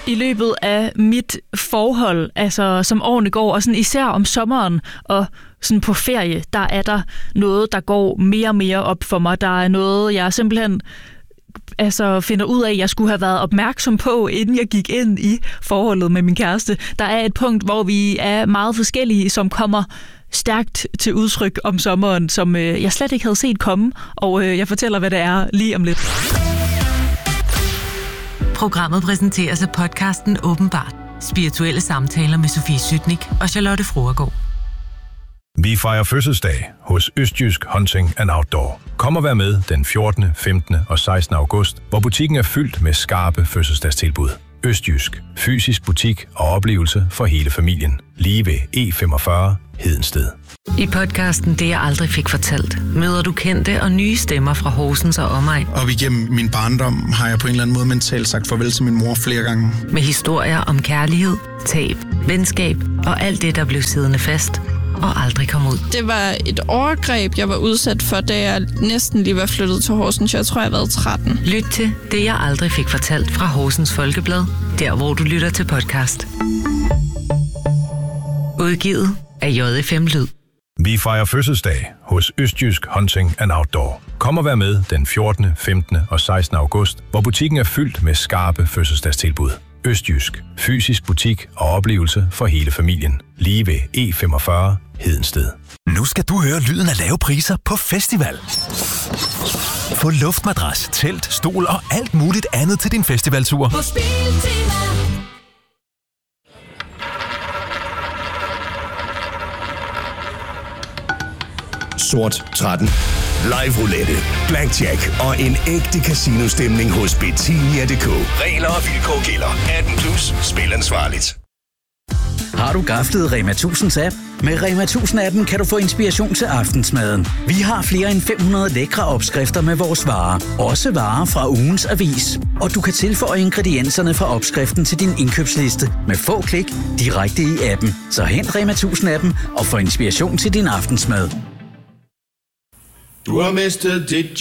i løbet af mit forhold, altså som årene går, og sådan især om sommeren og sådan på ferie, der er der noget, der går mere og mere op for mig. Der er noget, jeg simpelthen finder ud af, at jeg skulle have været opmærksom på, inden jeg gik ind i forholdet med min kæreste. Der er et punkt, hvor vi er meget forskellige, som kommer stærkt til udtryk om sommeren, som jeg slet ikke havde set komme, og jeg fortæller, hvad det er lige om lidt. Programmet præsenteres af podcasten Åbenbart. Spirituelle samtaler med Sofie Sytnik og Charlotte Fruergaard. Vi fejrer fødselsdag hos Østjysk Hunting and Outdoor. Kom og vær med den 14., 15. og 16. august, hvor butikken er fyldt med skarpe fødselsdagstilbud. Østjysk. Fysisk butik og oplevelse for hele familien. Lige ved E45 Hedensted. I podcasten Det jeg aldrig fik fortalt, møder du kendte og nye stemmer fra Horsens og omegn. Op igennem min barndom har jeg på en eller anden måde mentalt sagt farvel til min mor flere gange. Med historier om kærlighed, tab, venskab og alt det, der blev siddende fast og aldrig kom ud. Det var et overgreb, jeg var udsat for, da jeg næsten lige var flyttet til Horsens. Jeg tror, jeg har været 13. Lyt til Det jeg aldrig fik fortalt fra Horsens Folkeblad, der hvor du lytter til podcast. Udgivet af JFM Lyd. Vi fejrer fødselsdag hos Østjysk Hunting and Outdoor. Kom og vær med den 14., 15. og 16. august, hvor butikken er fyldt med skarpe fødselsdagstilbud. Østjysk. Fysisk butik og oplevelse for hele familien. Lige ved E45 Hedensted. Nu skal du høre lyden af lave priser på festival. Få luftmadras, telt, stol og alt muligt andet til din festivaltur. På Spiltema. Sort 13. Live roulette, blackjack og en ægte casinostemning hos Betinia.dk. Regler og vilkår gælder. 18+. Spil ansvarligt. Har du gaflet Rema 1000's app? Med Rema 1000-appen kan du få inspiration til aftensmaden. Vi har flere end 500 lækre opskrifter med vores varer. Også varer fra ugens avis. Og du kan tilføje ingredienserne fra opskriften til din indkøbsliste med få klik direkte i appen. Så hent Rema 1000-appen og få inspiration til din aftensmad. Du har mistet dit